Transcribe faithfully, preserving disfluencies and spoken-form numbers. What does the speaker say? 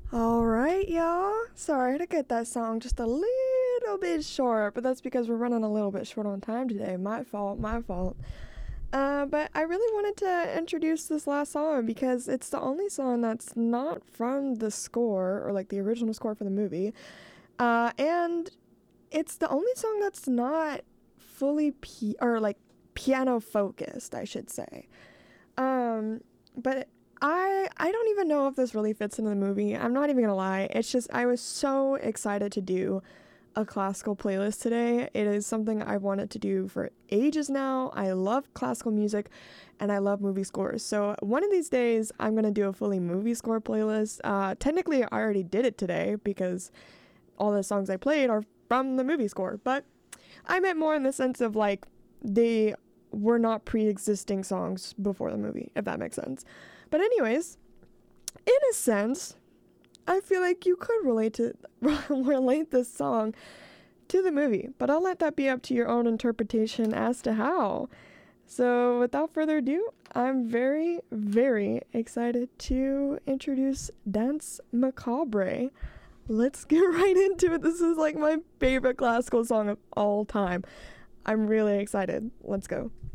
All right, y'all. Sorry to get that song just a little bit short, but that's because we're running a little bit short on time today. My fault, my fault. Uh, but I really wanted to introduce this last song because it's the only song that's not from the score or like the original score for the movie. Uh, and it's the only song that's not fully p or like piano focused, I should say. Um, but I I don't even know if this really fits into the movie. I'm not even gonna lie. It's just I was so excited to do a classical playlist today. It is something I've wanted to do for ages now. I love classical music and I love movie scores. So one of these days I'm going to do a fully movie score playlist. Uh, technically I already did it today because all the songs I played are from the movie score, but I meant more in the sense of like they were not pre-existing songs before the movie, if that makes sense. But anyways, in a sense, I feel like you could relate to relate this song to the movie, but I'll let that be up to your own interpretation as to how. So without further ado, I'm very, very excited to introduce Danse Macabre. Let's get right into it. This is like my favorite classical song of all time. I'm really excited. Let's go.